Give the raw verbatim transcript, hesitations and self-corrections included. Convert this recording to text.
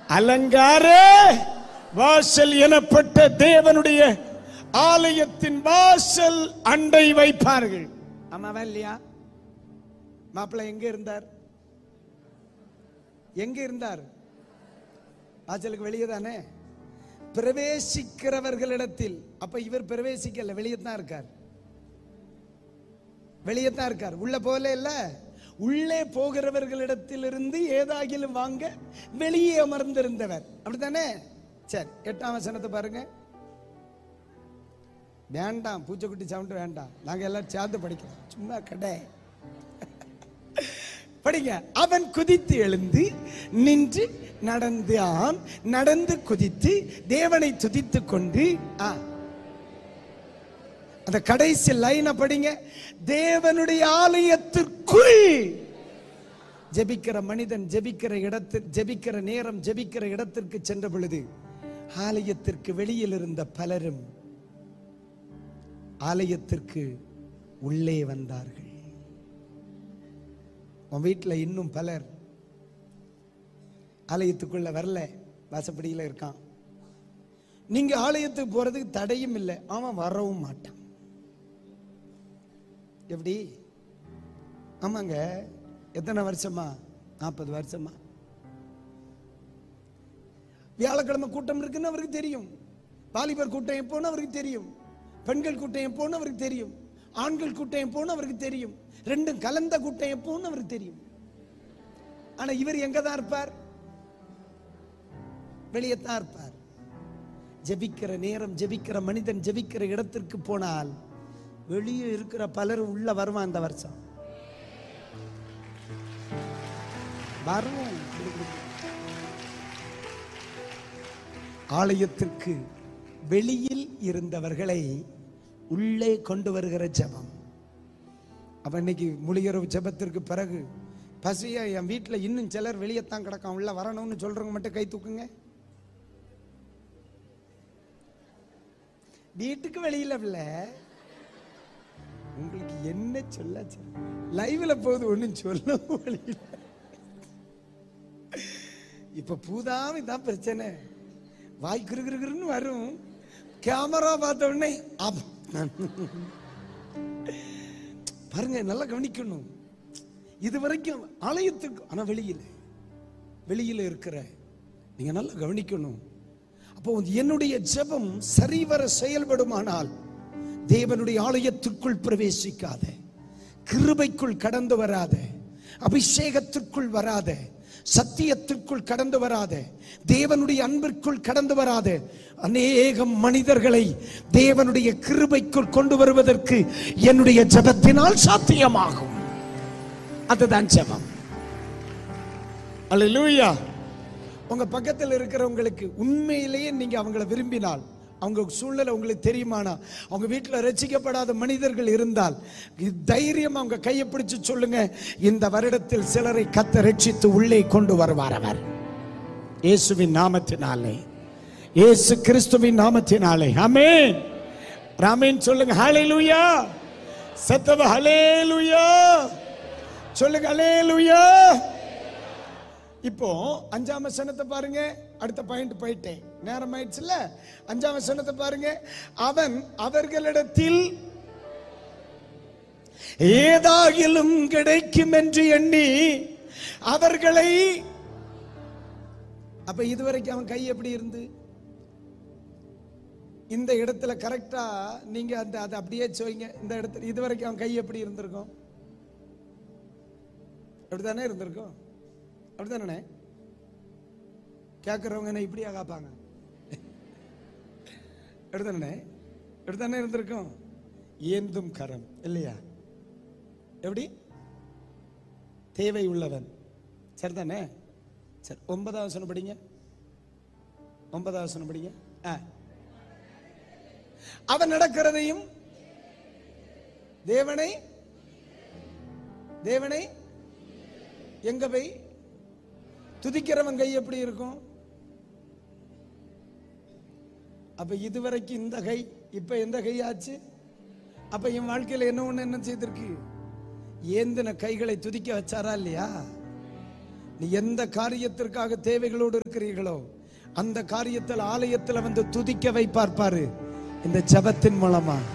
அலங்கார வாசல் எனப்பட்ட தேவனுடைய ஆலயத்தின் வாசல் அண்டை வைப்பார்கள். ஆமாவா இல்லையா? மாப்பிள்ளை எங்க இருந்தார்? எங்க இருந்தார்? வாசலுக்கு வெளியே தானே. பிரவேசிக்கிறவர்களிடத்தில். அப்ப இவர் பிரவேசிக்கல, வெளியே தான் இருக்கார். வெளியே தான் இருக்கார், உள்ள போல இல்ல. உள்ளே போகிறவர்களிடத்திலிருந்து ஏதாகிலும் வாங்க வெளியே அமர்ந்திருந்தவர். அப்படித்தானே? சரி, எட்டாம் வசனத்தை பாருங்க. வேண்டாம், பூச்சக்குட்டி சவுண்ட் வேண்டாம், நாங்க எல்லாரும் சேர்ந்து படிக்கிறோம், சும்மா கடை படிங்க. அவன் குதித்து எழுந்து நின்று நடந்து ஆன் நடந்து குதித்து தேவனை துதித்து கொண்டு, அந்த கடைசி லைனை படிங்க. தேவனுடைய ஆலயத்திற்குள் ஜெபிக்கிற மனிதன் ஜெபிக்கிற இடத்தில் ஜெபிக்கிற நேரம் ஜெபிக்கிற இடத்திற்கு சென்ற பொழுது ஆலயத்திற்கு வெளியில் இருந்த பலரும் ஆலயத்திற்கு உள்ளே வந்தார்கள். உன் வீட்டில் இன்னும் பலர் ஆலயத்துக்குள்ள வரல, வாசப்படியில் இருக்கான். நீங்க ஆலயத்துக்கு போறதுக்கு தடையும் இல்லை, அவன் வரவும் மாட்டான். எப்படி? ஆமாங்க. எத்தனை வருஷமா? நாற்பது வருஷமா. வியாழக்கிழமை கூட்டம் இருக்குன்னு அவருக்கு தெரியும். வாலிபர் கூட்டம் எப்போன்னு அவருக்கு தெரியும். பெண்கள் கூட்டம் எப்போன்னு அவருக்கு தெரியும். ஆண்கள் கூட்டம் எப்போன்னு அவருக்கு தெரியும். ரெண்டும் கலந்த கூட்டம் எப்போன்னு அவருக்கு தெரியும். ஆனா இவர் எங்க தான் இருப்பார்? வெளியே தான் இருப்பார். ஜெபிக்கிற நேரம் ஜெபிக்கிற மனிதன் ஜெபிக்கிற இடத்திற்கு போனால் வெளியே இருக்கிற பலரும் உள்ள வருவான். அந்த வருஷம் வரும். ஆலயத்திற்கு வெளியில் இருந்தவர்களை உள்ளே கொண்டு வருகிற ஜெபம். அப்ப இன்னைக்கு முழியரவு ஜெபத்திற்கு பிறகு பசியா என் வீட்டுல இன்னும் சிலர் வெளியே தான் கிடக்கான், உள்ள வரணும்னு சொல்றவங்க மட்டும் கை தூக்குங்க. வீட்டுக்கு வெளியில இல்ல, உங்களுக்கு என்ன சொல்ல லைவ்ல போகுது, ஒண்ணும் சொல்ல வெளியில. இப்ப பூதாவி தான் பிரச்சனை. வாய் கிருகிருன்னு வரும், கேமரா பார்த்த உடனே பாருங்க. நல்லா கவனிக்கணும். இது வரைக்கும் ஆலயத்துக்கு, ஆனா வெளியில வெளியில இருக்கிற நீங்க நல்லா கவனிக்கணும். அப்போ என்னுடைய ஜெபம் சரிவர செயல்படுமானால் தேவனுடைய ஆலயத்திற்குள் பிரவேசிக்காத, கிருபைக்குள் கடந்து வராத, அபிஷேகத்திற்குள் வராத, சத்தியத்திற்குள் கடந்து வராத, தேவனுடைய அன்பிற்குள் கடந்து வராத அநேக மனிதர்களை தேவனுடைய கிருபைக்குள் கொண்டு வருவதற்கு என்னுடைய ஜெபத்தினால் சாத்தியமாகும். அதுதான் ஜெபம். அல்லேலூயா. உங்க பக்கத்தில் இருக்கிறவங்களுக்கு உண்மையிலேயே நீங்க அவங்களை விரும்பினால், அவங்க சூழ்நிலை உங்களுக்கு தெரியுமானா, அவங்க வீட்டில் ரட்சிக்கப்படாத மனிதர்கள் இருந்தால் தைரியம் அவங்க கையை பிடிச்சு சொல்லுங்க, இந்த வருடத்தில் சிலரை கர்த்தர் ரட்சித்து உள்ளே கொண்டு வருவார் அவர். இயேசுவின் நாமத்தினாலே, இயேசு கிறிஸ்துவின் நாமத்தினாலே. ஆமென். ஆமென் சொல்லுங்க. ஹல்லேலூயா. சத்தவ ஹல்லேலூயா சொல்லுங்க. ஹல்லேலூயா. இப்போ அஞ்சாம் வசனத்தை பாருங்க. அடுத்த பாயிண்ட் போயிட்டேன், நேரம் ஆயிடுச்சுல. அஞ்சாம் வசனத்தை பாருங்க. அவன் அவர்களிடத்தில் ஏதாகிலும் கிடைக்கும் என்று எண்ணி அவர்களை, அப்ப இதுவரைக்கும் அவன் கை எப்படி இருந்து இந்த இடத்துல கரெக்டா நீங்க அந்த அதை அப்படியே சொல்லுங்க. இந்த இடத்துல இதுவரைக்கும் அவன் கை எப்படி இருந்திருக்கும்? அப்படித்தானே இருந்திருக்கும். அப்படித்தானே? கேட்கிறவங்க என்ன இப்படியா காப்பாங்க? எடுத்தானே எடுத்தானே இருந்திருக்கும். ஏந்தும் கரம் இல்லையா? எப்படி? தேவை உள்ளவன். சரிதானே? சரி, ஒன்பதாவது வசனம் படிங்க. ஒன்பதாவது வசனம் படிங்க. அவன் நடக்கிறதையும் தேவனை தேவனை எங்க போய் துதிக்கிறவன் கை எப்படி இருக்கும்? அப்ப இதுவரைக்கும் இந்த கை, இப்ப எந்த கை ஆச்சு? அப்ப என் வாழ்க்கையில என்ன ஒண்ணு என்ன செய்திருக்கு? ஏந்தின கைகளை துதிக்க வச்சாரா இல்லையா? நீ எந்த காரியத்திற்காக தேவைகளோடு இருக்கிறீர்களோ அந்த காரியத்தில் ஆலயத்தில் வந்து துதிக்க வைப்பார் பாரு இந்த ஜெபத்தின் மூலமா.